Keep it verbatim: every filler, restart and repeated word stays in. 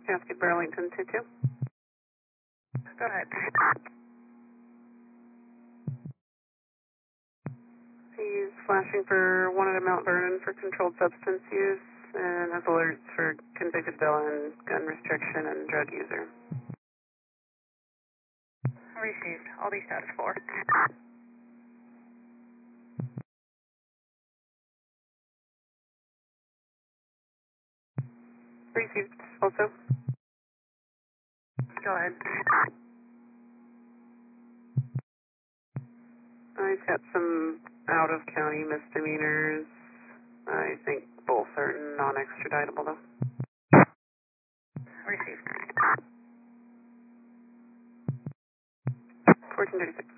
Yankee Burlington two two. Go ahead. He's flashing for wanted at Mount Vernon for controlled substance use and has alerts for convicted felon, gun restriction, and drug user. Received. All these status four. Received also. Go ahead. I've got some out-of-county misdemeanors. I think both are non-extraditable, though. Received. fourteen thirty-six.